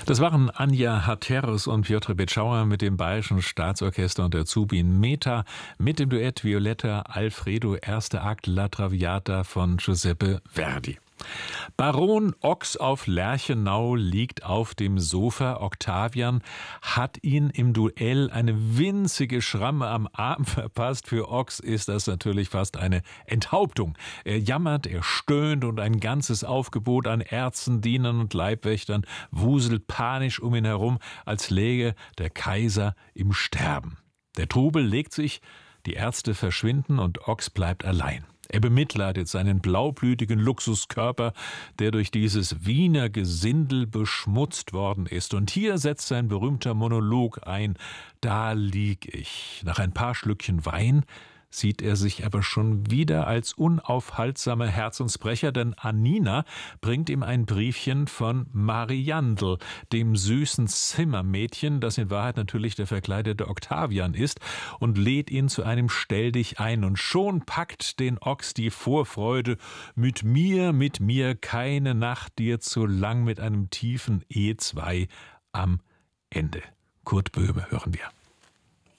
Das waren Anja Haterus und Piotr Beczauer mit dem Bayerischen Staatsorchester und der Zubin Meta mit dem Duett Violetta Alfredo, erster Akt La Traviata von Giuseppe Verdi. Baron Ochs auf Lerchenau liegt auf dem Sofa. Octavian hat ihn im Duell eine winzige Schramme am Arm verpasst. Für Ochs ist das natürlich fast eine Enthauptung. Er jammert, er stöhnt und ein ganzes Aufgebot an Ärzten, Dienern und Leibwächtern wuselt panisch um ihn herum, als läge der Kaiser im Sterben. Der Trubel legt sich, die Ärzte verschwinden und Ochs bleibt allein. Er bemitleidet seinen blaublütigen Luxuskörper, der durch dieses Wiener Gesindel beschmutzt worden ist. Und hier setzt sein berühmter Monolog ein: Da lieg ich. Nach ein paar Schlückchen Wein sieht er sich aber schon wieder als unaufhaltsamer Herzensbrecher, denn Anina bringt ihm ein Briefchen von Mariandel, dem süßen Zimmermädchen, das in Wahrheit natürlich der verkleidete Octavian ist, und lädt ihn zu einem Stelldich ein. Und schon packt den Ochs die Vorfreude: mit mir keine Nacht dir zu lang, mit einem tiefen E2 am Ende. Kurt Böhme hören wir.